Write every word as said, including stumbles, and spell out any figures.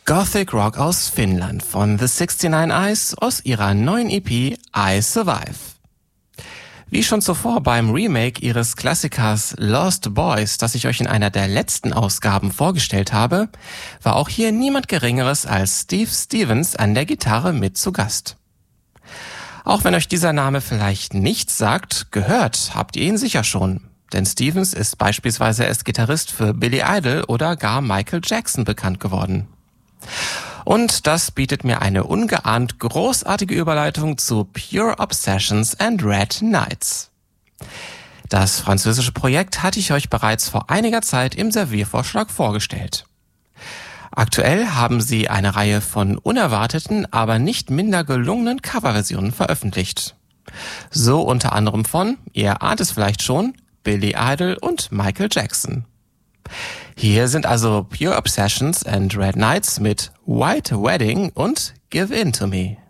Gothic Rock aus Finnland von The sixty-nine Eyes aus ihrer neuen E P I Survive. Wie schon zuvor beim Remake ihres Klassikers Lost Boys, das ich euch in einer der letzten Ausgaben vorgestellt habe, war auch hier niemand Geringeres als Steve Stevens an der Gitarre mit zu Gast. Auch wenn euch dieser Name vielleicht nichts sagt, gehört habt ihr ihn sicher schon. Denn Stevens ist beispielsweise als Gitarrist für Billy Idol oder gar Michael Jackson bekannt geworden. Und das bietet mir eine ungeahnt großartige Überleitung zu Pure Obsessions and Red Nights. Das französische Projekt hatte ich euch bereits vor einiger Zeit im Serviervorschlag vorgestellt. Aktuell haben sie eine Reihe von unerwarteten, aber nicht minder gelungenen Coverversionen veröffentlicht. So unter anderem von, ihr ahnt es vielleicht schon, Billy Idol und Michael Jackson. Hier sind also Pure Obsessions and Red Nights mit White Wedding und Give In To Me.